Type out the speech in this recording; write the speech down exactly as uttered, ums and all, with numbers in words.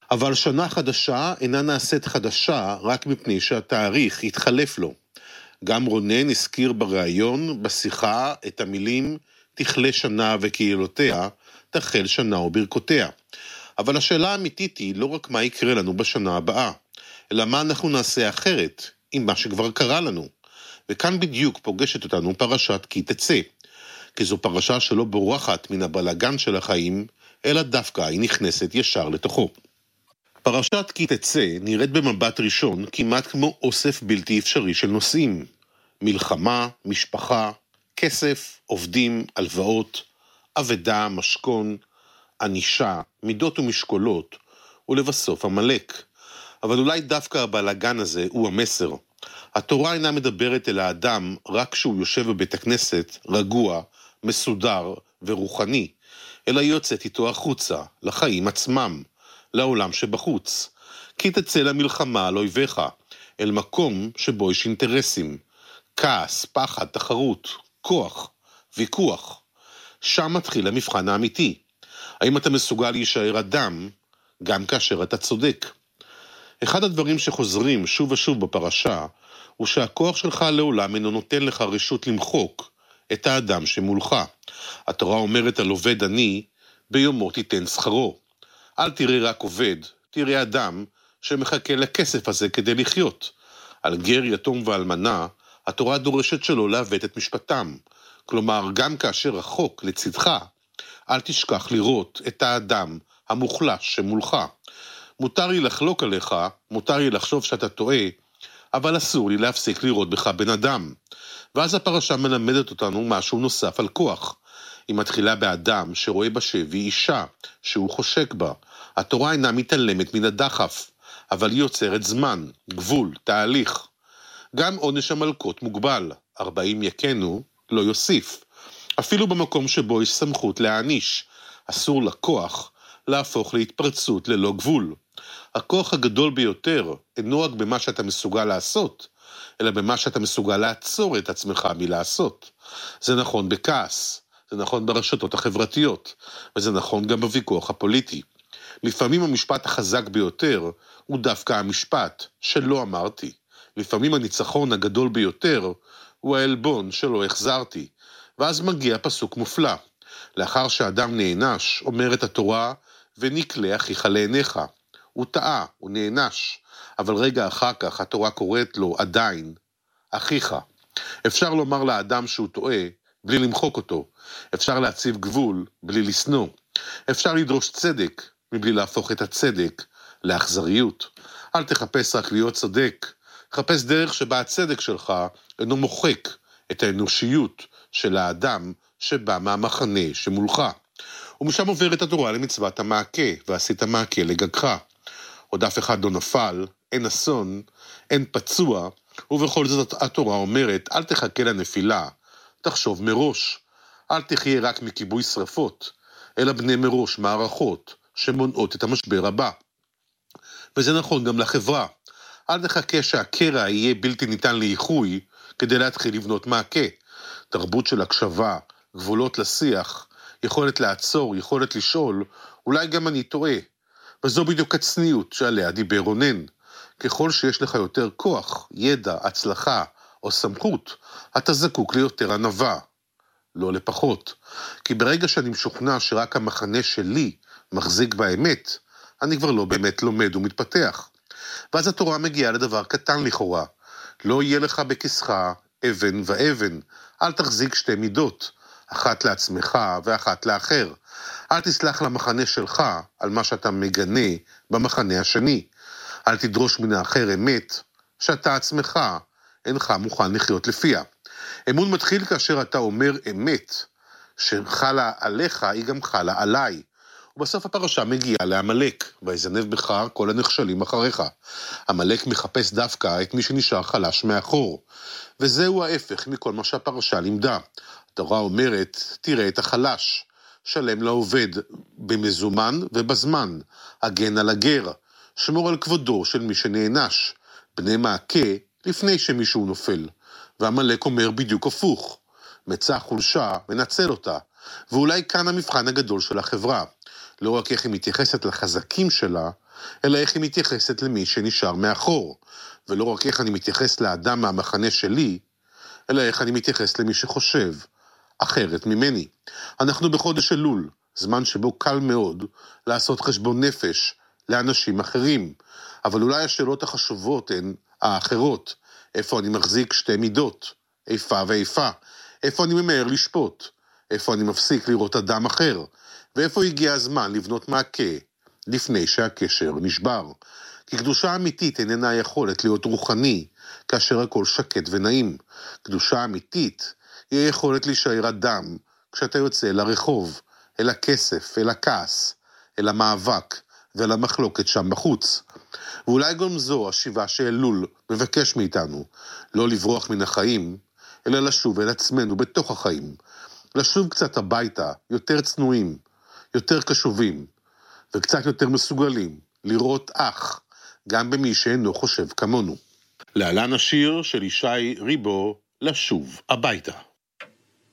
אבל שנה חדשה אינה נעשית חדשה רק מפני שהתאריך התחלף לו. גם רונן הזכיר בריאיון, בשיחה, את המילים תכלה שנה וקהילותיה, תחל שנה וברכותיה. אבל השאלה האמיתית היא לא רק מה יקרה לנו בשנה הבאה, אלא מה אנחנו נעשה אחרת עם מה שכבר קרה לנו. וכאן בדיוק פוגשת אותנו פרשת כי תצא, כי זו פרשה שלא בורחת מן הבלגן של החיים, אלא דווקא היא נכנסת ישר לתוכו. פרשת כי תצא נראית במבט ראשון כמעט כמו אוסף בלתי אפשרי של נושאים. מלחמה, משפחה, כסף, עובדים, הלוואות, עבדה, משכון, ענישה, מידות ומשקולות, ולבסוף המלאק. אבל אולי דווקא הבלגן הזה הוא המסר. התורה אינה מדברת אל האדם רק כשהוא יושב בבית הכנסת, רגוע, מסודר ורוחני, אלא היא יוצאת איתו החוצה, לחיים עצמם, לעולם שבחוץ. כי תצא למלחמה על אויביך, אל מקום שבו יש אינטרסים, כעס, פחד, תחרות, כוח, ויכוח. שם מתחיל המבחן האמיתי. האם אתה מסוגל להישאר אדם, גם כאשר אתה צודק? אחד הדברים שחוזרים שוב ושוב בפרשה, הוא שהכוח שלך לעולם אינו נותן לך רשות למחוק את האדם שמולך. התורה אומרת על עובד עני, ביומו תיתן שכרו. אל תראה רק עובד, תראה אדם שמחכה לכסף הזה כדי לחיות. על גר, יתום ואלמנה, התורה דורשת שלא לעוות את משפטם. כלומר, גם כאשר רחוק לצדך, אל תשכח לראות את האדם המוחלש שמולך. מותר לי לחלוק עליך, מותר לי לחשוב שאתה טועה, אבל אסור לי להפסיק לראות בך בן אדם. ואז הפרשה מלמדת אותנו משהו נוסף על כוח. היא מתחילה באדם שרואה בשבי אישה שהוא חושק בה. התורה אינה מתעלמת מן הדחף, אבל היא יוצרת זמן, גבול, תהליך. גם עונש המלכות מוגבל, ארבעים יקנו, לא יוסיף. אפילו במקום שבו יש סמכות להעניש, אסור לכוח להפוך להתפרצות ללא גבול. הכוח הגדול ביותר אינו רק במה שאתה מסוגל לעשות, אלא במה שאתה מסוגל לעצור את עצמך מלעשות. זה נכון בכעס, זה נכון ברשתות החברתיות, וזה נכון גם בוויכוח הפוליטי. לפעמים המשפט החזק ביותר הוא דווקא המשפט שלא אמרתי. לפעמים הניצחון הגדול ביותר הוא העלבון שלא החזרתי. ואז מגיע פסוק מופלא. לאחר שאדם נענש, אומרת התורה, ונקלה אחיך לעיניך. הוא טעה, הוא נענש, אבל רגע אחר כך התורה קוראת לו עדיין, אחיך. אפשר לומר לאדם שהוא טועה, בלי למחוק אותו. אפשר להציב גבול, בלי לסנוע. אפשר לדרוש צדק, מבלי להפוך את הצדק לאכזריות. אל תחפש רק להיות צודק, חפש דרך שבה הצדק שלך אינו מוחק את האנושיות של האדם שבא מהמחנה שמולך. ומשם עוברת התורה למצוות המעקה, ועשית מעקה לגגך. עוד אף אחד לא נפל, אין אסון, אין פצוע, ובכל זאת התורה אומרת, אל תחכה לנפילה, תחשוב מראש. אל תחיה רק מכיבוי שרפות, אלא בני מראש מערכות שמונעות את המשבר הבא. וזה נכון גם לחברה. אל תחכה שהקרע יהיה בלתי ניתן לאיחוי כדי להתחיל לבנות מעקה. תרבות של הקשבה, גבולות לשיח, יכולת לעצור, יכולת לשאול, אולי גם אני טועה. וזו בדיוק הצניעות שעליה דיבר רונן. ככל שיש לך יותר כוח, ידע, הצלחה או סמכות, אתה זקוק ליותר ענווה, לא לפחות. כי ברגע שאני משוכנע שרק המחנה שלי מחזיק באמת, אני כבר לא באמת לומד ומתפתח. ואז התורה מגיעה לדבר קטן לכאורה. לא יהיה לך בכיסך אבן ואבן. אל תחזיק שתי מידות, אחת לעצמך ואחת לאחר. אל תסלח למחנה שלך על מה שאתה מגנה במחנה השני. אל תדרוש מן האחר אמת שאתה עצמך אינך מוכן לחיות לפיה. אמון מתחיל כאשר אתה אומר אמת שחלה עליך היא גם חלה עליי. ובסוף הפרשה מגיעה לעמלק, ויזנב בך כל הנכשלים אחריך. עמלק מחפש דווקא את מי שנשאר חלש מאחור. וזהו ההפך מכל מה שהפרשה לימדה. התורה אומרת, תראה את החלש, שלם לעובד במזומן ובזמן, הגן על הגר, שמור על כבודו של מי שנענש, בני מעקה לפני שמישהו נופל. ועמלק אומר בדיוק הפוך, מצא חולשה, מנצל אותה, ואולי כאן המבחן הגדול של החברה. לא רק איך היא מתייחסת לחזקים שלה, אלא איך היא מתייחסת למי שנשאר מאחור, ולא רק איך אני מתייחס לאדם מהמחנה שלי, אלא איך אני מתייחס למי שחושב אחרת ממני. אנחנו בחודש אלול, זמן שבו קל מאוד לעשות חשבון נפש לאנשים אחרים, אבל אולי השאלות החשובות הן האחרות. איפה אני מחזיק שתי מידות, איפה ואיפה, איפה אני ממהר לשפוט, איפה אני מפסיק לראות אדם אחר, ואיפה הגיע הזמן לבנות מעקה לפני שהקשר נשבר. כי קדושה אמיתית איננה יכולת להיות רוחני כאשר הכל שקט ונעים. קדושה אמיתית היא היכולת להישאר אדם כשאתה יוצא אל הרחוב, אל הכסף, אל הכעס, אל המאבק ואל המחלוקת שם בחוץ. ואולי גם זו השיבה שאלול מבקש מאיתנו, לא לברוח מן החיים, אלא לשוב אל עצמנו בתוך החיים, לשוב קצת הביתה, יותר צנועים, יותר קשובים, וקצת יותר מסוגלים לראות אח, גם במי שאינו חושב כמונו. להלן השיר של ישי ריבו, לשוב הביתה.